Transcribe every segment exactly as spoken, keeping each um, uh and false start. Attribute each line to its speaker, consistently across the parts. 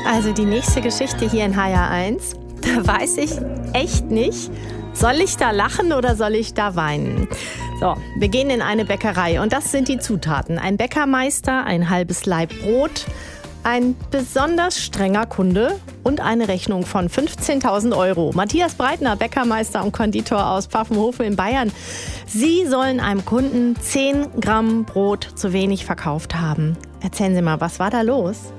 Speaker 1: Also die nächste Geschichte hier in H R eins, da weiß ich echt nicht, soll ich da lachen oder soll ich da weinen? So, wir gehen in eine Bäckerei und das sind die Zutaten. Ein Bäckermeister, ein halbes Laib Brot, ein besonders strenger Kunde und eine Rechnung von fünfzehntausend Euro. Matthias Breitner, Bäckermeister und Konditor aus Pfaffenhofen in Bayern. Sie sollen einem Kunden zehn Gramm Brot zu wenig verkauft haben. Erzählen Sie mal, was war da los?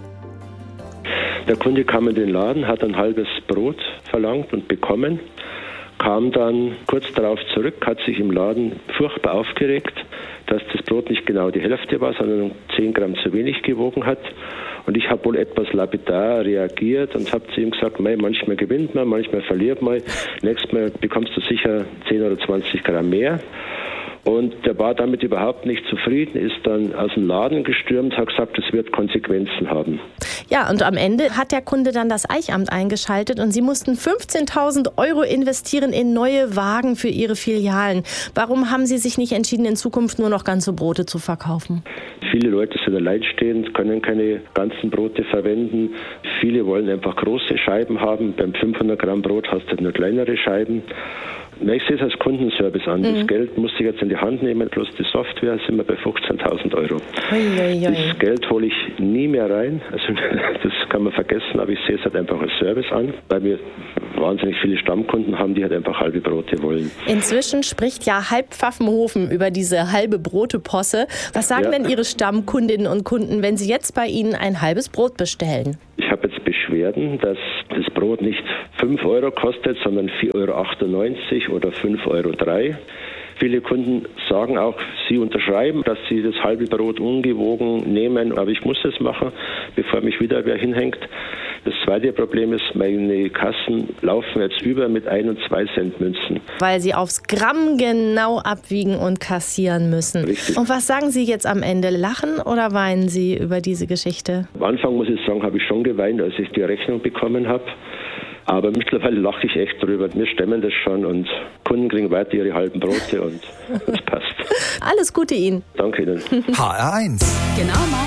Speaker 2: Der Kunde kam in den Laden, hat ein halbes Brot verlangt und bekommen, kam dann kurz darauf zurück, hat sich im Laden furchtbar aufgeregt, dass das Brot nicht genau die Hälfte war, sondern zehn Gramm zu wenig gewogen hat. Und ich habe wohl etwas lapidar reagiert und habe zu ihm gesagt, mei, manchmal gewinnt man, manchmal verliert man, nächstes Mal bekommst du sicher zehn oder zwanzig Gramm mehr. Und der war damit überhaupt nicht zufrieden, ist dann aus dem Laden gestürmt, hat gesagt, es wird Konsequenzen haben.
Speaker 1: Ja, und am Ende hat der Kunde dann das Eichamt eingeschaltet und Sie mussten fünfzehntausend Euro investieren in neue Wagen für Ihre Filialen. Warum haben Sie sich nicht entschieden, in Zukunft nur noch ganze Brote zu verkaufen?
Speaker 2: Viele Leute sind alleinstehend, können keine ganzen Brote verwenden. Viele wollen einfach große Scheiben haben. Beim fünfhundert Gramm Brot hast du nur kleinere Scheiben. Ich sehe es als Kundenservice an. Mhm. Das Geld muss ich jetzt in die Hand nehmen, plus die Software sind wir bei fünfzehntausend Euro. Ui, ui, ui. Das Geld hole ich nie mehr rein. Also das kann man vergessen, aber ich sehe es halt einfach als Service an, weil wir wahnsinnig viele Stammkunden haben, die halt einfach halbe Brote wollen.
Speaker 1: Inzwischen spricht ja halb Pfaffenhofen über diese halbe Broteposse. Was sagen ja. denn Ihre Stammkundinnen und Kunden, wenn sie jetzt bei Ihnen ein halbes Brot bestellen?
Speaker 2: Ich habe jetzt Beschwerden, dass das Brot nicht fünf Euro kostet, sondern vier Euro achtundneunzig oder fünf Euro drei. Viele Kunden sagen auch, sie unterschreiben, dass sie das halbe Brot ungewogen nehmen, aber ich muss es machen, bevor mich wieder wer hinhängt. Das zweite Problem ist, meine Kassen laufen jetzt über mit ein und zwei Cent Münzen.
Speaker 1: Weil sie aufs Gramm genau abwiegen und kassieren müssen.
Speaker 2: Richtig.
Speaker 1: Und was sagen Sie jetzt am Ende? Lachen oder weinen Sie über diese Geschichte?
Speaker 2: Am Anfang, muss ich sagen, habe ich schon geweint, als ich die Rechnung bekommen habe. Aber mittlerweile lache ich echt drüber. Wir stemmen das schon und Kunden kriegen weiter ihre halben Brote und das passt.
Speaker 1: Alles Gute Ihnen.
Speaker 2: Danke Ihnen.
Speaker 3: H R eins.
Speaker 1: Genau.